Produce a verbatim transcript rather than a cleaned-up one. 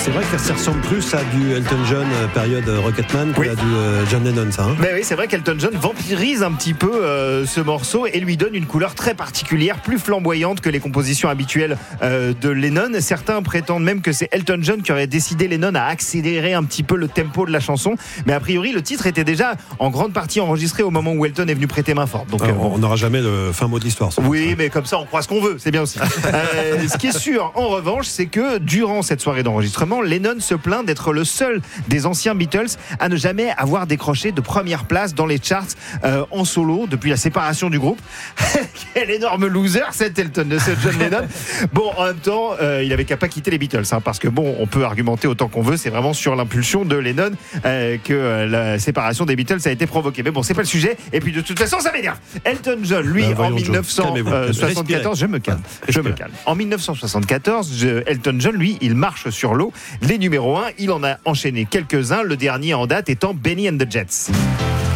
c'est vrai que ça ressemble plus à du Elton John euh, période euh, Rocketman que Oui. à du euh, John Lennon, ça. Hein. Mais oui, c'est vrai qu'Elton John vampirise un petit peu euh, ce morceau et lui donne une couleur très particulière, plus flamboyante que les compositions habituelles euh, de Lennon. Certains prétendent même que c'est Elton John qui aurait décidé Lennon à accélérer un petit peu le tempo de la chanson. Mais a priori, le titre était déjà en grande partie enregistré au moment où Elton est venu prêter main forte. Donc, Alors, euh, on n'aura jamais le fin mot de l'histoire. oui, mais comme ça, on croit ce qu'on veut, c'est bien aussi. Euh, ce qui est sûr, en revanche, c'est que durant cette soirée d'enregistrement, Lennon se plaint d'être le seul des anciens Beatles à ne jamais avoir décroché de première place dans les charts euh, en solo depuis la séparation du groupe. Quel énorme loser, cet Elton, de ce John Lennon. Bon, en même temps, euh, il avait qu'à pas quitter les Beatles, hein, parce que bon, on peut argumenter autant qu'on veut, c'est vraiment sur l'impulsion de Lennon euh, que euh, la séparation des Beatles a été provoquée. Mais bon, c'est pas le sujet. Et puis de toute façon, ça m'énerve. Elton John, lui, Ben, voyons, en mille neuf cent soixante-quatorze, je me calme, je me calme. En mille neuf cent soixante-quatorze, je, Elton John, lui, il marche sur l'eau. Les numéros un, il en a enchaîné quelques-uns. Le dernier en date étant Benny and the Jets.